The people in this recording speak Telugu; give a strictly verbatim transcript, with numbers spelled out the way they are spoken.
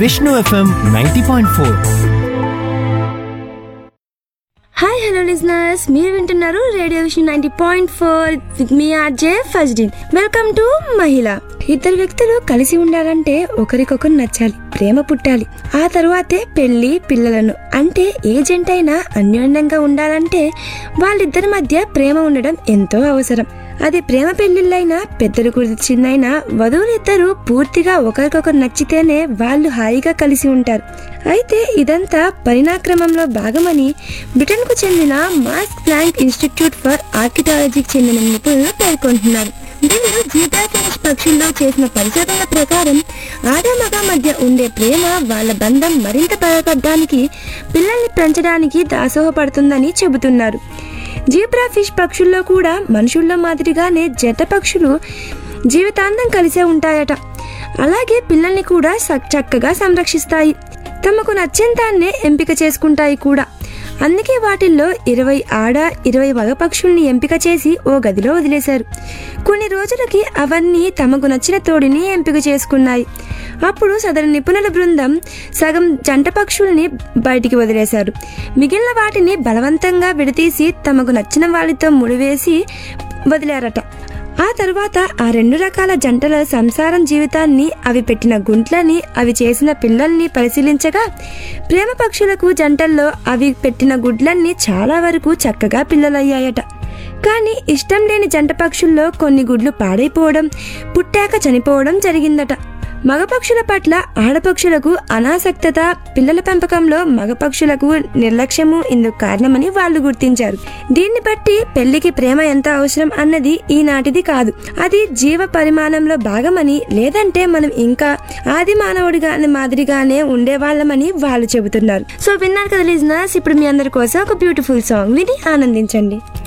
Vishnu FM ninety point four. Hi hello listeners, మీరు వింటున్నారు radio Vishnu ninety point four with me RJ ఫజ్డిన్. Welcome to మహిళ. ఇద్దరు వ్యక్తులు కలిసి ఉండాలంటే ఒకరికొకరు నచ్చాలి, ప్రేమ పుట్టాలి. ఆ తరువాతే పెళ్లి, పిల్లలను అంటే ఏ జంట అయినా అన్యోన్యంగా ఉండాలంటే వాళ్ళిద్దరి మధ్య ప్రేమ ఉండడం ఎంతో అవసరం. అది ప్రేమ పెళ్లిళ్ళైనా, పెద్దలు కుదిర్చిందైనా వధువులిద్దరూ పూర్తిగా ఒకరికొకరు నచ్చితేనే వాళ్ళు హాయిగా కలిసి ఉంటారు. అయితే ఇదంతా పరిణాక్రమంలో భాగమని బ్రిటన్ కు చెందిన మాక్స్ ప్లాంక్ ఇన్స్టిట్యూట్ ఫర్ ఆర్కిటాలజీకి చెందిన నిపుణులు పేర్కొంటున్నారు. వీళ్ళు జీబ్రా ఫిష్ పక్షుల్లో చేసిన పరిశోధనల ప్రకారం ఆడమగ మధ్య ఉండే ప్రేమ వాళ్ళ బంధం మరింత బలపడడానికి, పిల్లల్ని పెంచడానికి దాసోహపడుతుందని చెబుతున్నారు. జీబ్రా ఫిష్ పక్షుల్లో కూడా మనుషుల్లో మాదిరిగానే జంట పక్షులు జీవితాంతం కలిసే ఉంటాయట. అలాగే పిల్లల్ని కూడా చక్కగా సంరక్షిస్తాయి. తమకు నచ్చిన దాన్నే ఎంపిక చేసుకుంటాయి కూడా. అందుకే వాటిల్లో ఇరవై ఆడ ఇరవై మగ పక్షుల్ని ఎంపిక చేసి ఓ గదిలో వదిలేశారు. కొన్ని రోజులకి అవన్నీ తమకు నచ్చిన తోడిని ఎంపిక చేసుకున్నాయి. అప్పుడు సదరు నిపుణుల బృందం సగం జంట పక్షుల్ని బయటికి వదిలేశారు. మిగిలిన వాటిని బలవంతంగా విడతీసి తమకు నచ్చిన వాళ్ళతో ముడివేసి వదిలారట. ఆ తరువాత ఆ రెండు రకాల జంటల సంసారం జీవితాన్ని, అవి పెట్టిన గుంట్లని, అవి చేసిన పిల్లల్ని పరిశీలించగా ప్రేమ పక్షులకు జంటల్లో అవి పెట్టిన గుడ్లన్నీ చాలా వరకు చక్కగా పిల్లలయ్యాయట. కానీ ఇష్టం లేని జంట పక్షుల్లో కొన్ని గుడ్లు పాడైపోవడం, పుట్టాక చనిపోవడం జరిగిందట. మగపక్షుల పట్ల ఆడపక్షులకు అనాసక్తత, పిల్లల పెంపకంలో మగపక్షులకు నిర్లక్ష్యము ఇందుకు కారణమని వాళ్ళు గుర్తించారు. దీన్ని బట్టి పెళ్లికి ప్రేమ ఎంత అవసరం అన్నది ఈనాటిది కాదు, అది జీవ పరిమాణంలో భాగమని, లేదంటే మనం ఇంకా ఆది మానవుడిగా మాదిరిగానే ఉండేవాళ్ళమని వాళ్ళు చెబుతున్నారు. సో విన్నారు కదా లిజనర్స్, ఇప్పుడు మీ అందరి కోసం ఒక బ్యూటిఫుల్ సాంగ్ విని ఆనందించండి.